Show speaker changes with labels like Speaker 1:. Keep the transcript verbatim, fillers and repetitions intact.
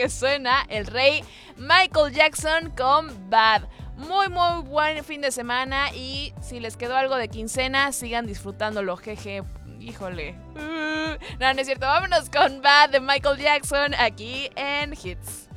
Speaker 1: que suena el rey Michael Jackson con Bad. Muy muy buen fin de semana y si les quedó algo de quincena, sigan disfrutándolo, jeje. Híjole. Uh, no, no es cierto. Vámonos con Bad de Michael Jackson aquí en Hits.